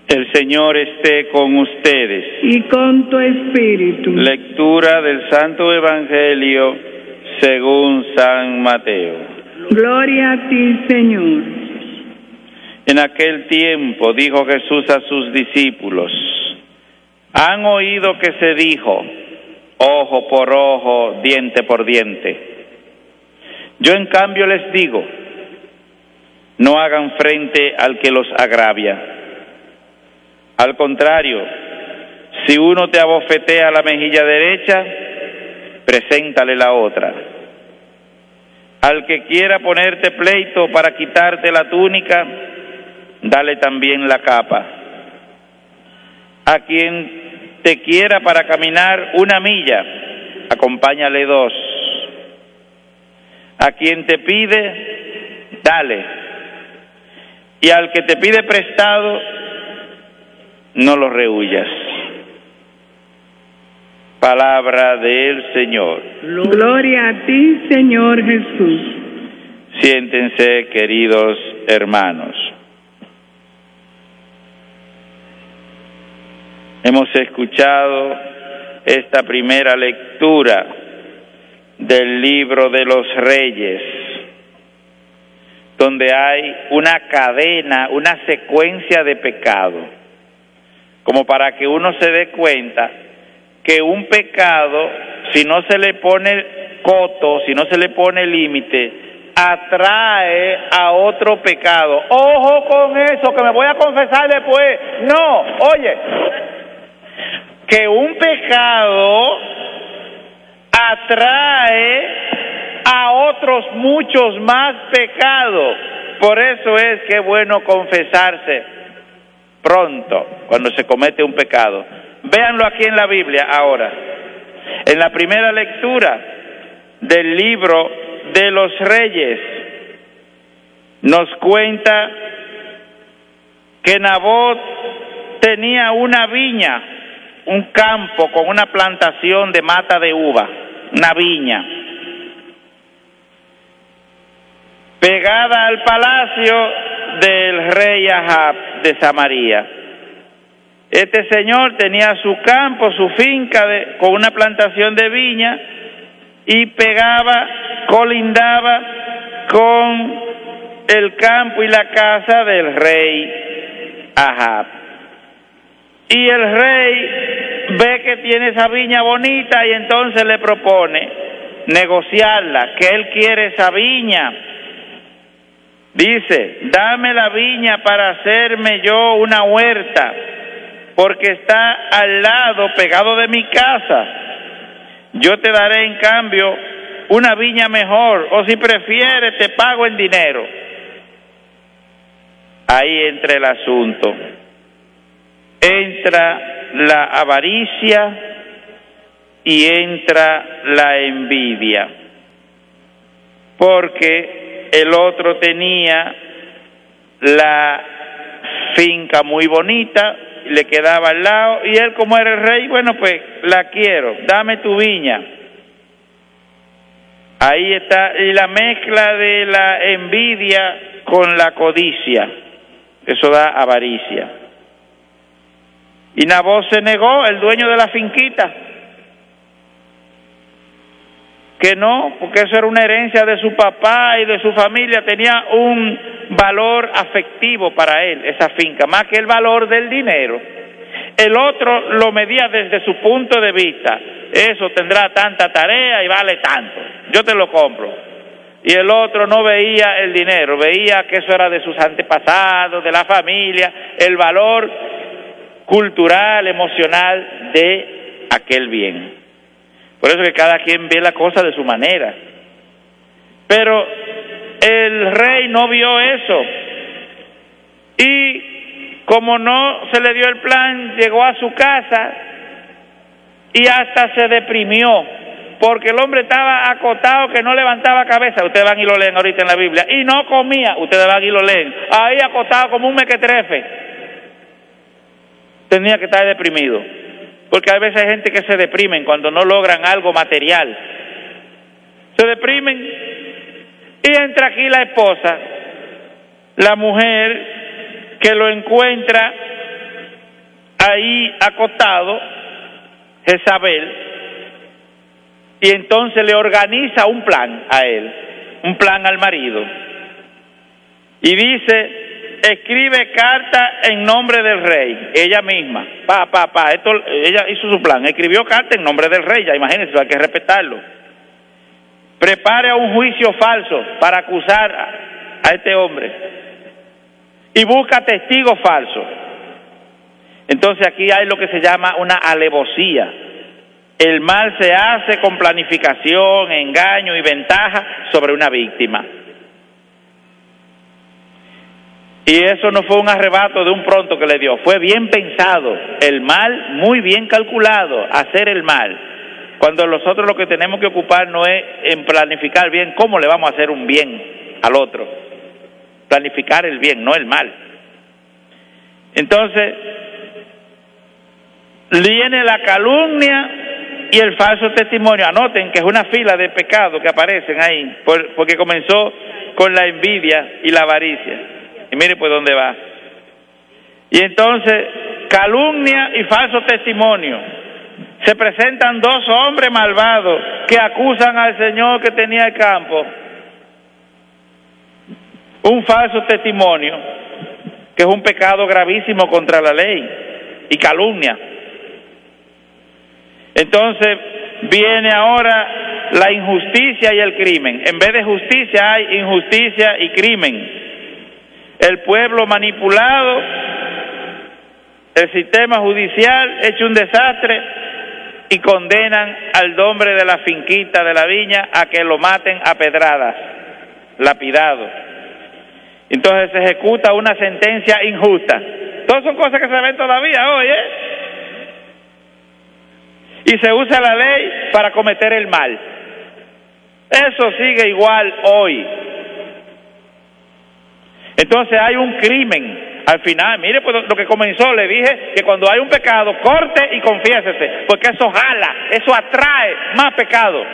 El Señor esté con ustedes. Y con tu espíritu. Lectura del Santo Evangelio según San Mateo. Gloria a ti, Señor. En aquel tiempo dijo Jesús a sus discípulos: han oído que se dijo, ojo por ojo, diente por diente. Yo en cambio les digo, no hagan frente al que los agravia. Al contrario, si uno te abofetea la mejilla derecha, preséntale la otra. Al que quiera ponerte pleito para quitarte la túnica, dale también la capa. A quien te quiera para caminar una milla, acompáñale 2. A quien te pide, dale. Y al que te pide prestado, no lo rehuyas. Palabra del Señor. Gloria a ti, Señor Jesús. Siéntense, queridos hermanos. Hemos escuchado esta primera lectura del libro de los Reyes, donde hay una cadena, una secuencia de pecado, como para que uno se dé cuenta que un pecado, si no se le pone coto, si no se le pone límite, atrae a otro pecado. Ojo con eso, que me voy a confesar después. No, oye, que un pecado atrae a otros muchos más pecados. Por eso es que es bueno confesarse pronto cuando se comete un pecado. Véanlo aquí en la Biblia ahora. En la primera lectura del libro de los Reyes nos cuenta que Nabot tenía una viña, un campo con una plantación de mata de uva, una viña, pegada al palacio del rey Ahab de Samaria. Este señor tenía su campo, su finca con una plantación de viña y colindaba con el campo y la casa del rey Ahab. Y el rey ve que tiene esa viña bonita y entonces le propone negociarla, que él quiere esa viña. Dice: dame la viña para hacerme yo una huerta, porque está al lado, pegado de mi casa. Yo te daré en cambio una viña mejor, o si prefieres te pago en dinero. Ahí entra el asunto. Entra la avaricia y entra la envidia, porque el otro tenía la finca muy bonita, le quedaba al lado, y él, como era el rey, bueno, pues la quiero, dame tu viña. Ahí está, y la mezcla de la envidia con la codicia, eso da avaricia. Y Nabot se negó, el dueño de la finquita, que no, porque eso era una herencia de su papá y de su familia, tenía un valor afectivo para él, esa finca, más que el valor del dinero. El otro lo medía desde su punto de vista, eso tendrá tanta tarea y vale tanto, yo te lo compro. Y el otro no veía el dinero, veía que eso era de sus antepasados, de la familia, el valor cultural, emocional de aquel bien. Por eso que cada quien ve la cosa de su manera. Pero el rey no vio eso. Y como no se le dio el plan, llegó a su casa y hasta se deprimió, porque el hombre estaba acotado que no levantaba cabeza. Ustedes van y lo leen ahorita en la Biblia. Y no comía. Ustedes van y lo leen. Ahí acotado como un mequetrefe. Tenía que estar deprimido. Porque a veces hay gente que se deprimen cuando no logran algo material. Se deprimen. Y entra aquí la esposa, la mujer, que lo encuentra ahí acostado, Jezabel, y entonces le organiza un plan a él, un plan al marido. Y dice, escribe carta en nombre del rey, ella misma, ella hizo su plan, escribió carta en nombre del rey, ya imagínense, hay que respetarlo. Prepare a un juicio falso para acusar a este hombre y busca testigos falsos. Entonces aquí hay lo que se llama una alevosía. El mal se hace con planificación, engaño y ventaja sobre una víctima. Y eso no fue un arrebato de un pronto que le dio, fue bien pensado, el mal muy bien calculado, hacer el mal. Cuando nosotros lo que tenemos que ocupar no es en planificar bien cómo le vamos a hacer un bien al otro, planificar el bien, no el mal. Entonces, viene la calumnia y el falso testimonio. Anoten que es una fila de pecados que aparecen ahí, porque comenzó con la envidia y la avaricia. Y mire pues dónde va. Y entonces, calumnia y falso testimonio. Se presentan dos hombres malvados que acusan al Señor que tenía el campo. Un falso testimonio, que es un pecado gravísimo contra la ley, y calumnia. Entonces viene ahora la injusticia y el crimen. En vez de justicia hay injusticia y crimen. El pueblo manipulado, el sistema judicial hecho un desastre y condenan al hombre de la finquita de la viña a que lo maten a pedradas, lapidado. Entonces se ejecuta una sentencia injusta. Todas son cosas que se ven todavía hoy, y se usa la ley para cometer el mal. Eso sigue igual hoy. Entonces hay un crimen al final. Mire pues lo que comenzó, le dije que cuando hay un pecado, corte y confiésese, porque eso jala, eso atrae más pecado.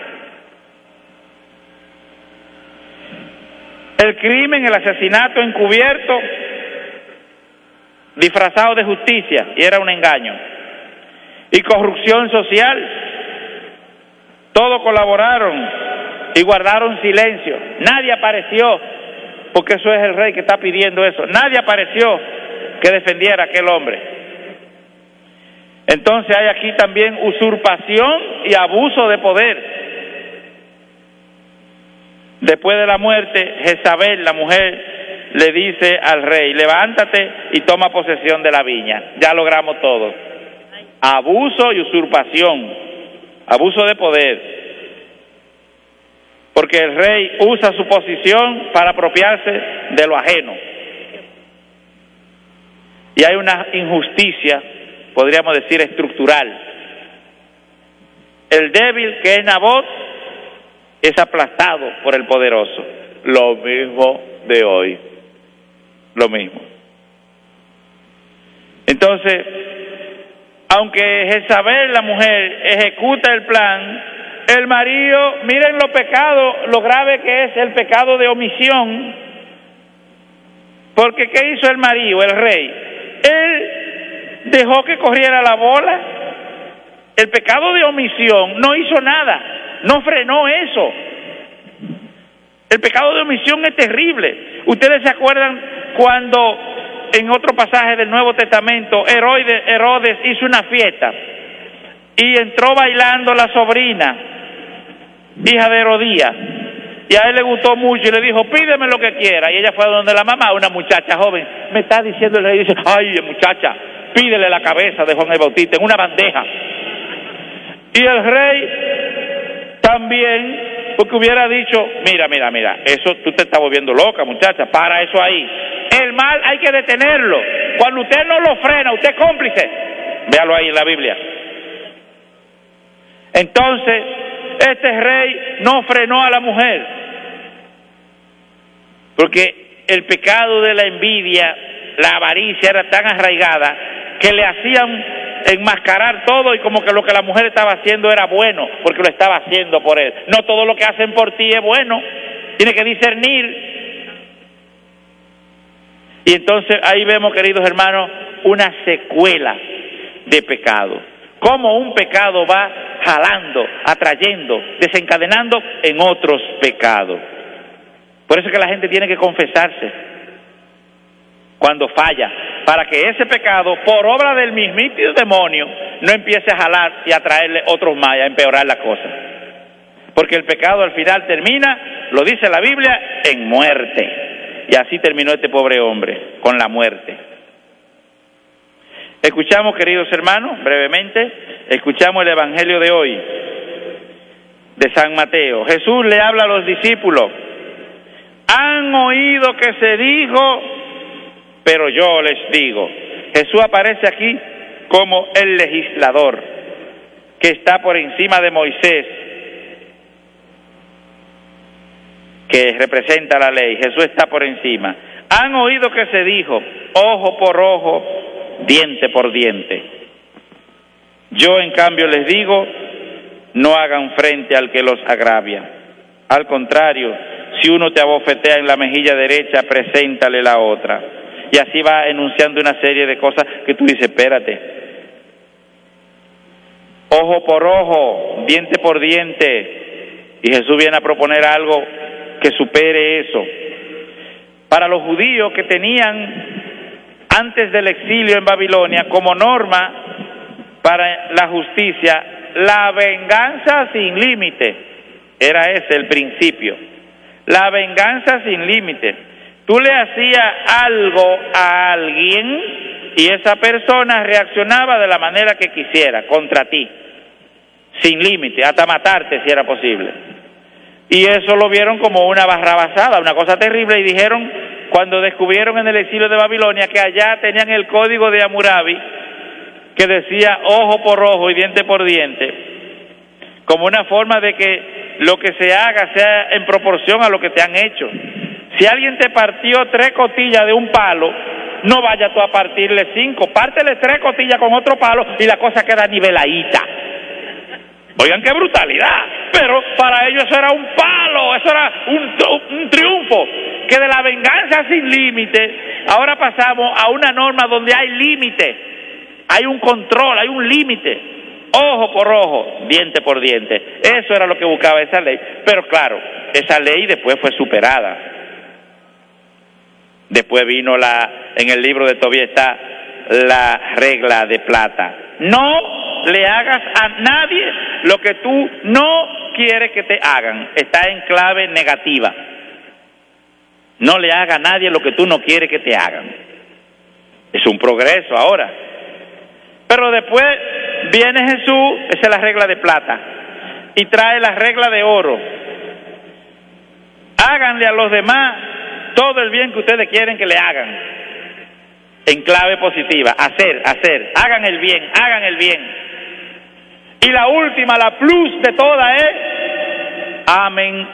El crimen, el asesinato encubierto, disfrazado de justicia, y era un engaño. Y corrupción social, todos colaboraron y guardaron silencio. Nadie apareció, porque eso es el rey que está pidiendo eso. Nadie apareció que defendiera a aquel hombre. Entonces hay aquí también usurpación y abuso de poder. Después de la muerte, Jezabel, la mujer, le dice al rey, levántate y toma posesión de la viña. Ya logramos todo. Abuso y usurpación, abuso de poder. Porque el rey usa su posición para apropiarse de lo ajeno. Y hay una injusticia, podríamos decir, estructural. El débil, que es Nabot, es aplastado por el poderoso. Lo mismo de hoy. Lo mismo. Entonces, aunque Jezabel, la mujer, ejecuta el plan, el marido, miren los pecados, lo grave que es el pecado de omisión. Porque ¿qué hizo el marido, el rey? Él dejó que corriera la bola. El pecado de omisión no hizo nada, no frenó eso. El pecado de omisión es terrible. Ustedes se acuerdan cuando en otro pasaje del Nuevo Testamento Herodes hizo una fiesta y entró bailando la sobrina, hija de Herodías, y a él le gustó mucho y le dijo, pídeme lo que quiera. Y ella fue a donde la mamá, una muchacha joven. Me está diciendo el rey, dice, ay muchacha, pídele la cabeza de Juan el Bautista en una bandeja. Y el rey también, porque hubiera dicho, mira, eso tú te estás volviendo loca, muchacha, para eso ahí. El mal hay que detenerlo. Cuando usted no lo frena, usted es cómplice. Véalo ahí en la Biblia. Entonces, este rey no frenó a la mujer, porque el pecado de la envidia, la avaricia era tan arraigada que le hacían enmascarar todo y como que lo que la mujer estaba haciendo era bueno, porque lo estaba haciendo por él. No todo lo que hacen por ti es bueno, tiene que discernir. Y entonces ahí vemos, queridos hermanos, una secuela de pecado. Cómo un pecado va jalando, atrayendo, desencadenando en otros pecados. Por eso es que la gente tiene que confesarse cuando falla, para que ese pecado, por obra del mismito demonio, no empiece a jalar y a traerle otros más y a empeorar la cosa. Porque el pecado al final termina, lo dice la Biblia, en muerte. Y así terminó este pobre hombre, con la muerte. Escuchamos, queridos hermanos, brevemente, escuchamos el Evangelio de hoy, de San Mateo. Jesús le habla a los discípulos: han oído que se dijo, pero yo les digo. Jesús aparece aquí como el legislador que está por encima de Moisés, que representa la ley. Jesús está por encima. Han oído que se dijo, ojo por ojo, diente por diente. Yo en cambio les digo, no hagan frente al que los agravia. Al contrario, si uno te abofetea en la mejilla derecha, preséntale la otra. Y así va enunciando una serie de cosas que tú dices, espérate. Ojo por ojo, diente por diente. Y Jesús viene a proponer algo que supere eso. Para los judíos que tenían antes del exilio en Babilonia como norma para la justicia, la venganza sin límite. Era ese el principio. La venganza sin límite. Tú le hacías algo a alguien y esa persona reaccionaba de la manera que quisiera contra ti, sin límite, hasta matarte si era posible. Y eso lo vieron como una barrabasada, una cosa terrible, y dijeron, cuando descubrieron en el exilio de Babilonia que allá tenían el código de Hammurabi, que decía ojo por ojo y diente por diente, como una forma de que lo que se haga sea en proporción a lo que te han hecho. Si alguien te partió 3 costillas de un palo, no vayas tú a partirle 5, pártele 3 costillas con otro palo y la cosa queda niveladita. Oigan qué brutalidad, pero para ellos eso era un palo, eso era un triunfo. Que de la venganza sin límite, ahora pasamos a una norma donde hay límite, hay un control, hay un límite, ojo por ojo, diente por diente. Eso era lo que buscaba esa ley, pero claro, esa ley después fue superada. Después vino en el libro de Tobías está la regla de plata. No le hagas a nadie lo que tú no quieres que te hagan. Está en clave negativa. No le hagas a nadie lo que tú no quieres que te hagan. Es un progreso ahora. Pero después viene Jesús, esa es la regla de plata, y trae la regla de oro. Háganle a los demás todo el bien que ustedes quieren que le hagan. En clave positiva, hacer, hagan el bien, hagan el bien. Y la última, la plus de todas es, amen